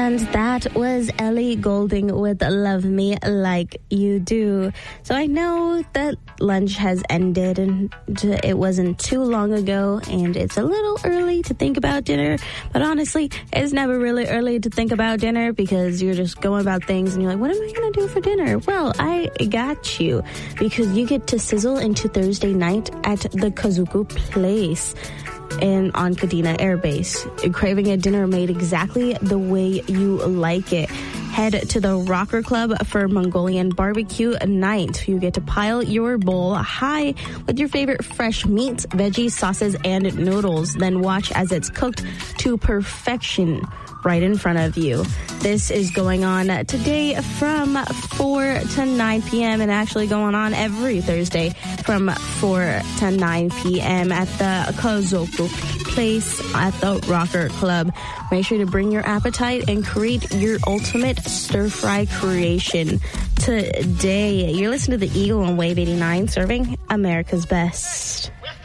And that was Ellie Goulding with Love Me Like You Do. So I know that lunch has ended and it wasn't too long ago and it's a little early to think about dinner. But honestly, it's never really early to think about dinner because you're just going about things and you're like, what am I going to do for dinner? Well, I got you because you get to sizzle into Thursday night at the Kazuku Place on Kadena Air Base. Craving a dinner made exactly the way you like it. Head to the Rocker Club for Mongolian barbecue night. You get to pile your bowl high with your favorite fresh meats, veggies, sauces, and noodles. Then watch as it's cooked to perfection right in front of you. This is going on today from 4 to 9 p.m. and actually going on every Thursday from 4 to 9 p.m. at the Kazoku Place at the Rocker Club. Make sure to bring your appetite and create your ultimate stir-fry creation today. You're listening to the Eagle on Wave 89, serving America's best.